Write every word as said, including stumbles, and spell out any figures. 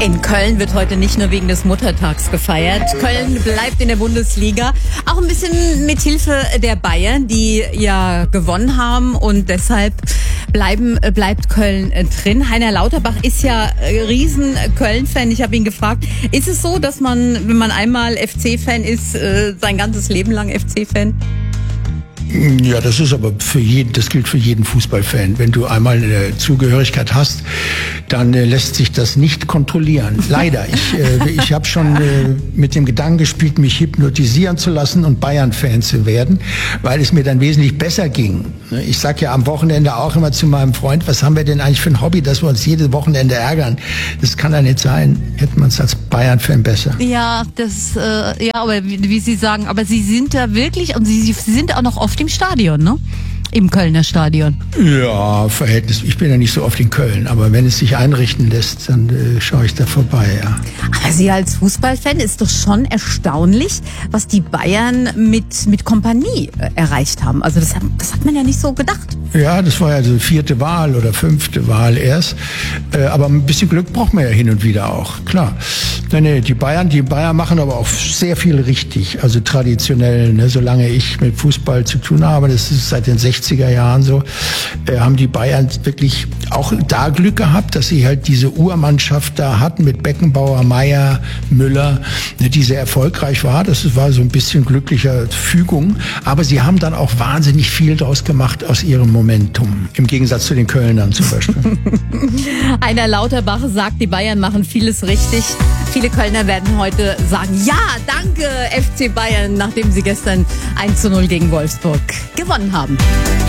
In Köln wird heute nicht nur wegen des Muttertags gefeiert. Köln bleibt in der Bundesliga. Auch ein bisschen mit Hilfe der Bayern, die ja gewonnen haben. Und deshalb bleiben, bleibt Köln drin. Heiner Lauterbach ist ja riesen Köln-Fan. Ich habe ihn gefragt, ist es so, dass man, wenn man einmal F C-Fan ist, sein ganzes Leben lang F C-Fan? Ja, das ist aber für jeden, das gilt für jeden Fußballfan. Wenn du einmal eine Zugehörigkeit hast, dann äh, lässt sich das nicht kontrollieren. Leider. Ich, äh, ich habe schon äh, mit dem Gedanken gespielt, mich hypnotisieren zu lassen und Bayern-Fan zu werden, weil es mir dann wesentlich besser ging. Ich sag ja am Wochenende auch immer zu meinem Freund, was haben wir denn eigentlich für ein Hobby, dass wir uns jedes Wochenende ärgern? Das kann ja nicht sein. Hätte man es als Bayern-Fan besser. Ja, das, äh, ja, aber wie, wie Sie sagen, aber Sie sind da wirklich, und Sie, Sie sind auch noch oft im Stadion, ne? Im Kölner Stadion. Ja, Verhältnis. Ich bin ja nicht so oft in Köln, aber wenn es sich einrichten lässt, dann äh, schaue ich da vorbei, ja. Aber Sie als Fußballfan ist doch schon erstaunlich, was die Bayern mit, mit Kompanie äh, erreicht haben. Also das hat, das hat man ja nicht so gedacht. Ja, das war ja die vierte Wahl oder fünfte Wahl erst. Äh, aber ein bisschen Glück braucht man ja hin und wieder auch, klar. Nee, nee, die Bayern, die Bayern machen aber auch sehr viel richtig. Also traditionell, ne, solange ich mit Fußball zu tun habe, das ist seit den sechziger Jahren so, äh, haben die Bayern wirklich auch da Glück gehabt, dass sie halt diese Urmannschaft da hatten mit Beckenbauer, Meier, Müller, ne, die sehr erfolgreich war. Das war so ein bisschen glücklicher Fügung. Aber sie haben dann auch wahnsinnig viel draus gemacht aus ihrem Momentum. Im Gegensatz zu den Kölnern zum Beispiel. Heiner Lauterbach sagt, die Bayern machen vieles richtig. Viele Kölner werden heute sagen, ja, danke F C Bayern, nachdem sie gestern eins zu null gegen Wolfsburg gewonnen haben.